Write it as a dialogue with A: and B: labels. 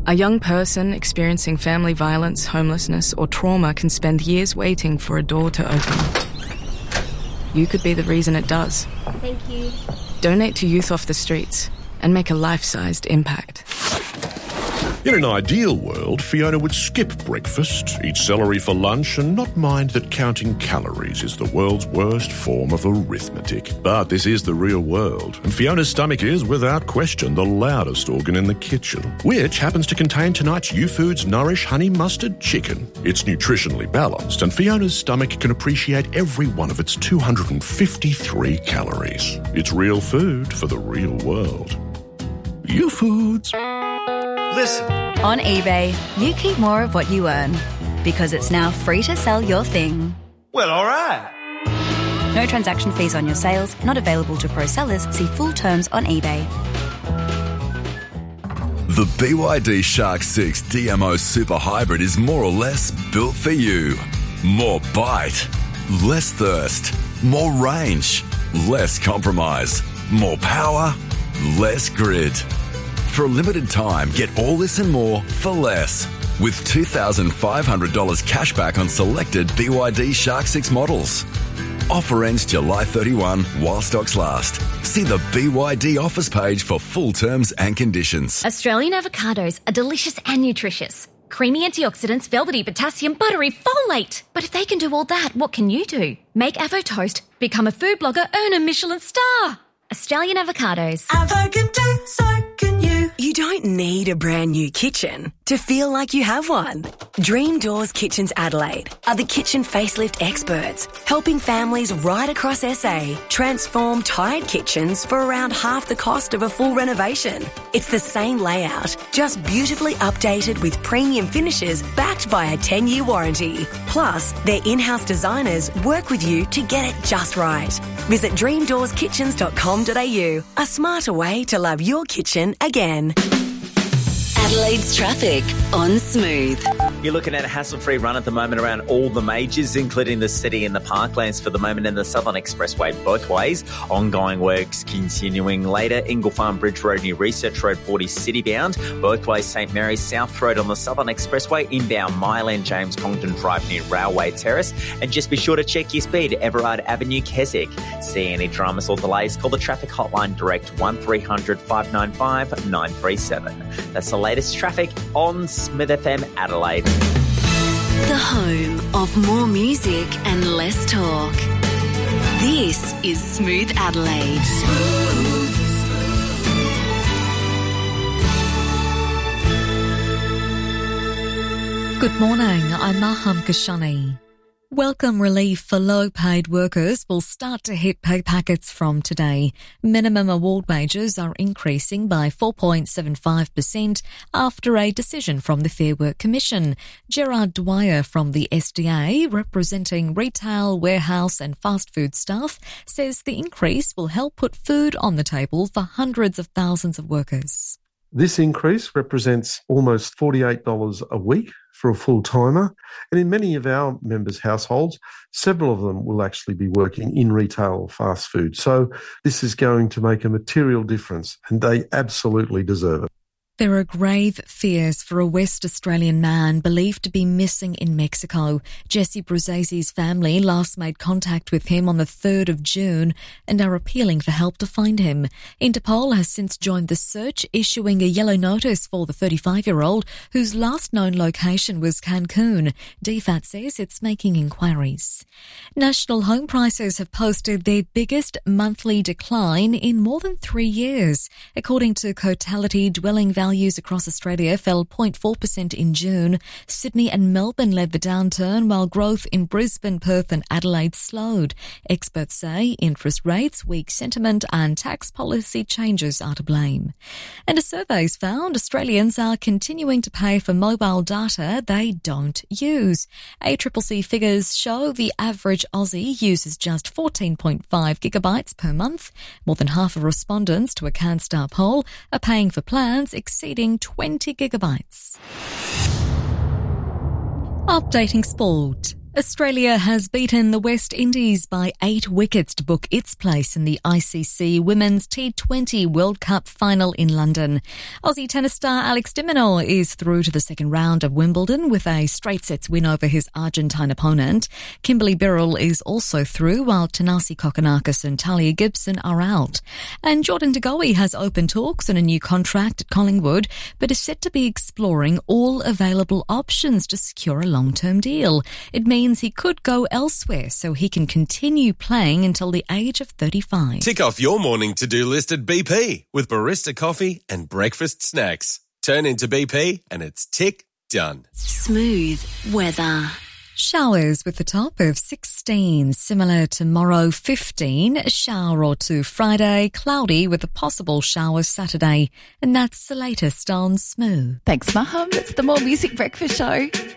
A: A young person experiencing family violence, homelessness, or trauma can spend years waiting for a door to open. You could be the reason it does.
B: Thank you.
A: Donate to Youth Off the Streets and make a life-sized impact.
C: In an ideal world, Fiona would skip breakfast, eat celery for lunch, and not mind that counting calories is the world's worst form of arithmetic. But this is the real world, and Fiona's stomach is, without question, the loudest organ in the kitchen, which happens to contain tonight's YouFoods Nourish Honey Mustard Chicken. It's nutritionally balanced, and Fiona's stomach can appreciate every one of its 253 calories. It's real food for the real world. YouFoods.
D: Listen.
E: On eBay, you keep more of what you earn because it's now free to sell your thing.
D: Well, all right.
E: No transaction fees on your sales, not available to pro sellers. See full terms on eBay.
F: The BYD Shark 6 DMO Super Hybrid is more or less built for you. More bite, less thirst, more range, less compromise, more power, less grid. For a limited time, get all this and more for less. With $2,500 cash back on selected BYD Shark 6 models. Offer ends July 31 while stocks last. See the BYD offers page for full terms and conditions.
B: Australian avocados are delicious and nutritious. Creamy antioxidants, velvety potassium, buttery folate. But if they can do all that, what can you do? Make Avo Toast, become a food blogger, earn a Michelin star. Australian avocados.
G: Avo can do, so can you. You don't need a brand new kitchen to feel like you have one. Dream Doors Kitchens Adelaide are the kitchen facelift experts, helping families right across SA transform tired kitchens for around half the cost of a full renovation. It's the same layout, just beautifully updated with premium finishes backed by a 10-year warranty. Plus, their in-house designers work with you to get it just right. Visit dreamdoorskitchens.com.au, a smarter way to love your kitchen again.
H: Adelaide's traffic on Smooth.
I: You're looking at a hassle-free run at the moment around all the majors, including the city and the parklands for the moment, and the Southern Expressway both ways. Ongoing works continuing later. Ingle Farm Bridge Road near Research Road 40 citybound. Both ways St Mary's South Road on the Southern Expressway. Inbound Mile End James Congdon Drive near Railway Terrace. And just be sure to check your speed. Everard Avenue, Keswick. See any dramas or delays, call the traffic hotline direct 1300 595 937. That's the latest traffic on Smith FM Adelaide.
H: The home of more music and less talk. This is Smooth Adelaide.
J: Good morning, I'm Maham Kashani. Welcome relief for low-paid workers will start to hit pay packets from today. Minimum award wages are increasing by 4.75% after a decision from the Fair Work Commission. Gerard Dwyer from the SDA, representing retail, warehouse and fast food staff, says the increase will help put food on the table for hundreds of thousands of workers.
K: This increase represents almost $48 a week for a full-timer. And in many of our members' households, several of them will actually be working in retail or fast food. So this is going to make a material difference, and they absolutely deserve it.
J: There are grave fears for a West Australian man believed to be missing in Mexico. Jesse Bruzzesi's family last made contact with him on the 3rd of June and are appealing for help to find him. Interpol has since joined the search, issuing a yellow notice for the 35-year-old whose last known location was Cancun. DFAT says it's making inquiries. National home prices have posted their biggest monthly decline in more than 3 years. According to Cotality, dwelling values across Australia fell 0.4% in June. Sydney and Melbourne led the downturn, while growth in Brisbane, Perth and Adelaide slowed. Experts say interest rates, weak sentiment and tax policy changes are to blame. And a survey's found Australians are continuing to pay for mobile data they don't use. ACCC figures show the average Aussie uses just 14.5 gigabytes per month. More than half of respondents to a CanStar poll are paying for plans exceeding 20 gigabytes. Updating sport. Australia has beaten the West Indies by 8 wickets to book its place in the ICC Women's T20 World Cup final in London. Aussie tennis star Alex de Minaur is through to the second round of Wimbledon with a straight sets win over his Argentine opponent. Kimberly Birrell is also through, while Tanasi Kokonakis and Talia Gibson are out. And Jordan De Goey has opened talks on a new contract at Collingwood, but is set to be exploring all available options to secure a long-term deal. It means he could go elsewhere so he can continue playing until the age of 35.
L: Tick off your morning to-do list at BP with barista coffee and breakfast snacks. Turn into BP and it's tick done.
H: Smooth weather.
J: Showers with a top of 16, similar tomorrow 15, a shower or two Friday, cloudy with a possible shower Saturday. And that's the latest on Smooth.
M: Thanks, Maham. It's the More Music Breakfast Show.